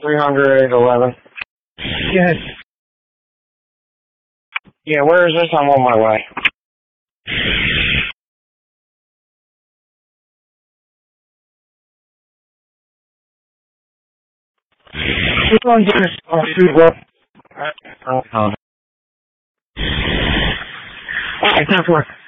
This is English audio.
311. Yes. Yeah, where is this? I'm on my way. We're going to food work. Oh. It's not work.